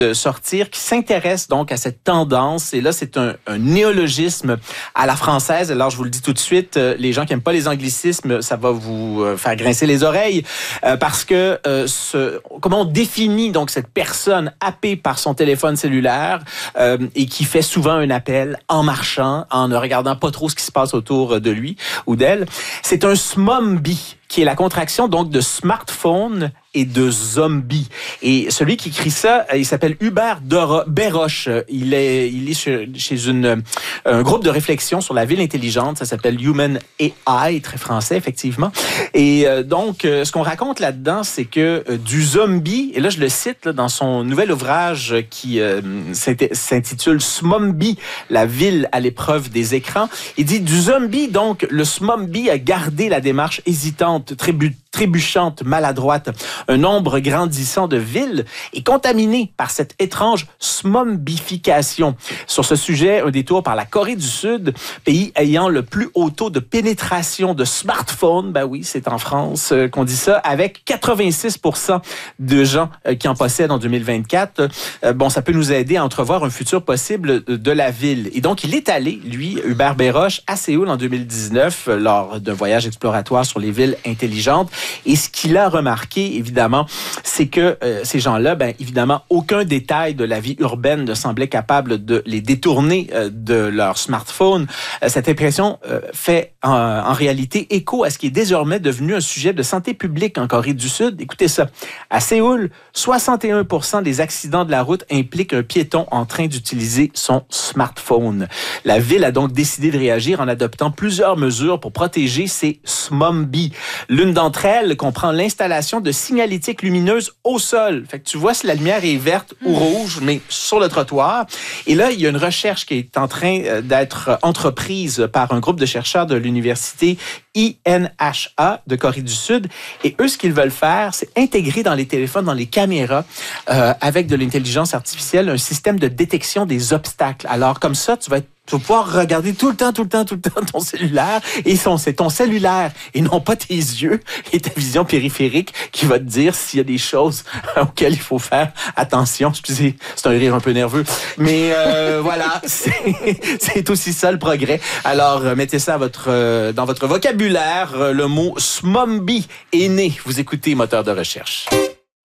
de sortir qui s'intéresse donc à cette tendance. Et là, c'est un néologisme à la française. Alors, je vous le dis tout de suite, les gens qui n'aiment pas les anglicismes, ça va vous faire grincer les oreilles parce que comment on définit donc cette personne happée par son téléphone cellulaire et qui fait souvent un appel en marchant, en ne regardant pas trop ce qui se passe autour de lui ou d'elle. C'est un SMOMBI, qui est la contraction donc de smartphone et de zombie. Et celui qui écrit ça, il s'appelle Hubert Béroche. Il est chez un groupe de réflexion sur la ville intelligente. Ça s'appelle Human AI, très français, effectivement. Et donc, ce qu'on raconte là-dedans, c'est que du zombie, et là, je le cite là, dans son nouvel ouvrage qui s'intitule SMOMBI, la ville à l'épreuve des écrans. Il dit du zombie, donc, le SMOMBI a gardé la démarche hésitante, trébuchante, maladroite. Un nombre grandissant de villes est contaminé par cette étrange smombification. Sur ce sujet, un détour par la Corée du Sud, pays ayant le plus haut taux de pénétration de smartphones. Ben oui, c'est en France qu'on dit ça, avec 86% de gens qui en possèdent en 2024. Bon, ça peut nous aider à entrevoir un futur possible de la ville. Et donc, il est allé, lui, Hubert Béroche, à Séoul en 2019, lors d'un voyage exploratoire sur les villes intelligentes. Et ce qu'il a remarqué, évidemment, c'est que ces gens-là, ben évidemment, aucun détail de la vie urbaine ne semblait capable de les détourner de leur smartphone. Cette impression fait en réalité écho à ce qui est désormais devenu un sujet de santé publique en Corée du Sud. Écoutez ça. À Séoul, 61% des accidents de la route impliquent un piéton en train d'utiliser son smartphone. La ville a donc décidé de réagir en adoptant plusieurs mesures pour protéger ses SMOMBI. L'une d'entre elles comprend l'installation de signalétique lumineuse au sol. Fait que tu vois si la lumière est verte ou rouge, mais sur le trottoir. Et là, il y a une recherche qui est en train d'être entreprise par un groupe de chercheurs de l'université INHA de Corée du Sud. Et eux, ce qu'ils veulent faire, c'est intégrer dans les téléphones, dans les caméras, avec de l'intelligence artificielle, un système de détection des obstacles. Alors, comme ça, tu vas pouvoir regarder tout le temps ton cellulaire. Et c'est ton cellulaire et non pas tes yeux et ta vision périphérique qui va te dire s'il y a des choses auxquelles il faut faire attention. Excusez, c'est un rire un peu nerveux. Mais voilà, c'est aussi ça le progrès. Alors, mettez ça dans votre vocabulaire. Le mot SMOMBI est né. Vous écoutez Moteur de recherche.